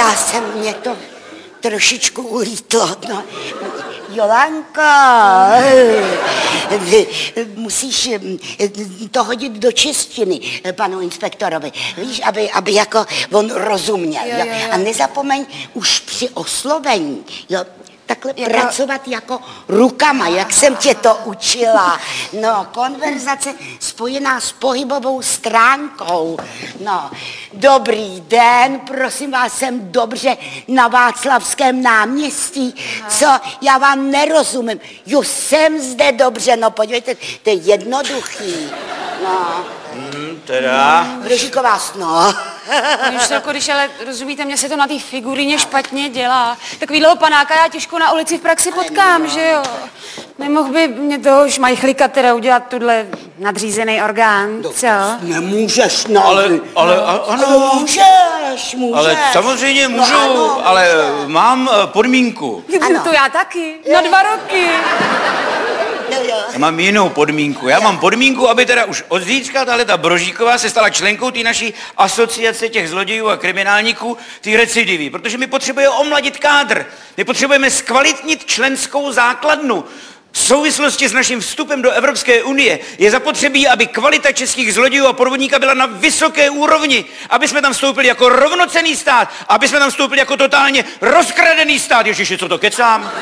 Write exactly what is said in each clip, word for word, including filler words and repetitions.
já jsem, mě to trošičku ulítlo, no. Jolanko, musíš to hodit do češtiny panu inspektorovi, víš, aby, aby jako on rozuměl, jo, jo, jo. A nezapomeň už při oslovení, jo, takhle jako... pracovat jako rukama, jak jsem tě to učila. No, konverzace spojená s pohybovou stránkou. No, dobrý den, prosím vás, jsem dobře na Václavském náměstí. Co? Já vám nerozumím. Jo, jsem zde dobře, no podívejte, to je jednoduchý. No. Hmm, teda? Rožíková, no. Jako, když ale rozumíte, mně se to na té figuríně špatně dělá. Takovýhleho panáka já těžko na ulici v praxi potkám, že jo? Nemohl by mě toho šmajchlíka teda udělat tuhle nadřízený orgán, co? Nemůžeš, no. Ale, ale, ano. Ale můžeš, můžeš. Ale samozřejmě můžu, no, ano, ale může. mám podmínku. Ano. To já taky, na dva roky. Já mám jinou podmínku. Já mám podmínku, aby teda už od zítřka tahle ta Brožíková se stala členkou té naší asociace těch zlodějů a kriminálníků, té recidivy, protože my potřebujeme omladit kádr. My potřebujeme zkvalitnit členskou základnu. V souvislosti s naším vstupem do Evropské unie je zapotřebí, aby kvalita českých zlodějů a podvodníka byla na vysoké úrovni, aby jsme tam vstoupili jako rovnocenný stát, aby jsme tam vstoupili jako totálně rozkradený stát. Ježiši, co to kecám?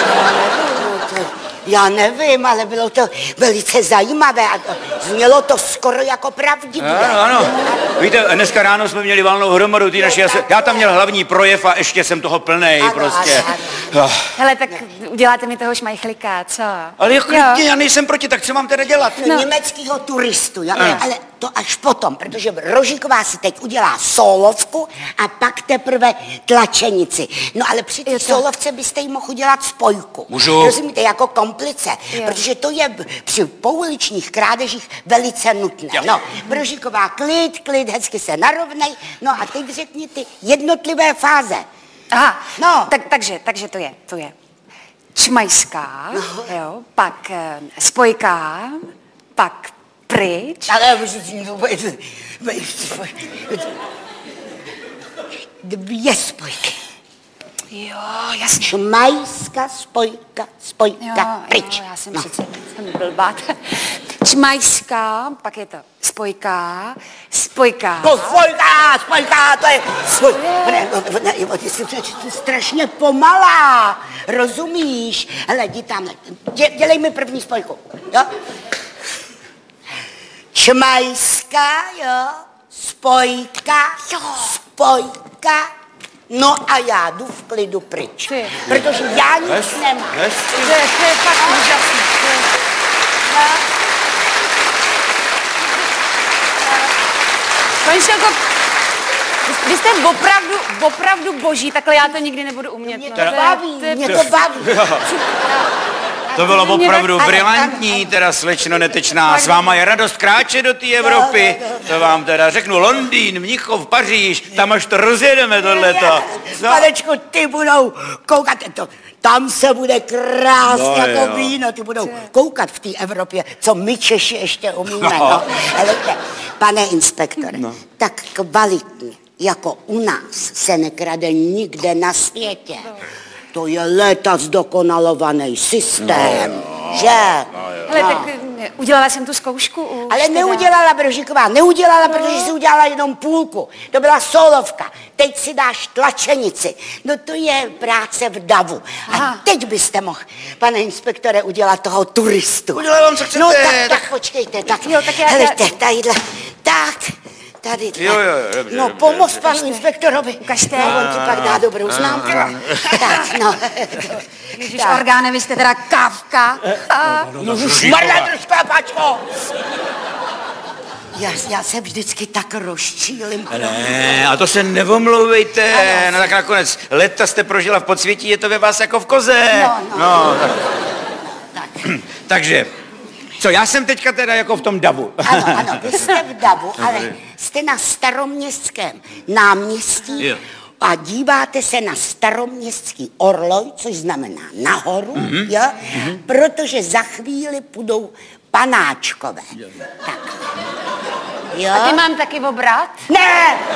Já nevím, ale bylo to velice zajímavé a znělo to skoro jako pravdivé. Ano, ano. Víte, dneska ráno jsme měli valnou hromadu ty naši, já tam měl hlavní projev a ještě jsem toho plnej, ano, prostě. Ano, ano. Hele, tak uděláte mi toho šmajchlíka, co? Ale jo, klidně, já nejsem proti, tak co mám teda dělat? No, No. německýho turistu, jo? Ale to až potom, protože Rožíková si teď udělá sólovku a pak teprve tlačenici. No ale při té sólovce byste jí mohl udělat spojku. Můžu? Rozumíte, jako komplice, jo. Protože to je při pouličních krádežích velice nutné. Jo. No, Rožíková, klid, klid, hezky se narovnej. No a teď řekni ty jednotlivé fáze. Aha, No. tak, takže, takže to je, to je čmajská, no. Jo, pak eh, spojka, pak pryč. Ale dvě spojky. Jo, jasně. Čmajská, spojka, spojka, Jo, pryč. jo, já jsem No. přece jsem blbá. Čmajská, pak je to spojka, spojka. To spojka, spojka, to je... Spoj... Ne, ne, ne, ty jsi strašně pomalá, rozumíš? Hele, jdi tamhle, Dě, dělej mi první spojku, jo? Čmajská, jo, spojka, jo, spojka, no a já jdu v klidu pryč, Ty. protože já nic Hez, nemám. hez. To je, to je fakt úžasný. To je... Paní Šelko, vy jste opravdu, opravdu boží, takhle já to nikdy nebudu umět. Mě no. to je- baví, je- mě to baví. To bylo to mě opravdu tak- brilantní, teda slečno Netečná. S váma je radost kráčet do té Evropy. To vám teda řeknu, Londýn, Mnichov, Paříž, tam až to rozjedeme tohleto. No. Panečku, ty budou koukat, to, tam se bude krásně No, jako jo. víno, ty budou koukat v té Evropě, co my Češi ještě umíme. No. No. Helejte, pane inspektore, No. tak kvalitně, jako u nás, se nekrade nikde na světě. To je léta zdokonalovaný systém, že? Hele, No. tak eh, udělala jsem tu zkoušku už. Ale teda. neudělala Brožíková, neudělala, protože si udělala jenom půlku. To byla solovka. Teď si dáš tlačenici. No to je práce v davu. A Aha. teď byste mohl, pane inspektore, udělat toho turistu. Udělám, co chcete. No tak, tak počkejte, tak. Jo, tak já- Helejte, tadyhle, tak. Tady, Jo, jo, dobře, no, dobře, pomoz dobře. panu inspektorovi. Ukažte. No, on ti pak dá dobrou známku. Tak, no. Ježiš, orgáne, vy jste teda kávka. A... Marla, trošku, pačko! Já, já se vždycky tak rozčílim. Ne, a to se nevomlouvejte. Ano. No tak nakonec leta jste prožila v podsvětí, je to ve vás jako v koze. No, no. no tak, Tak. takže, co, já jsem teďka teda jako v tom davu. Ano, ano, vy jste v davu, ale jste na Staroměstském náměstí Jo. a díváte se na Staroměstský orloj, což znamená nahoru, mm-hmm. jo? Mm-hmm. Protože za chvíli půjdou panáčkové. Tak. Jo? A ty mám taky obrat? Ne!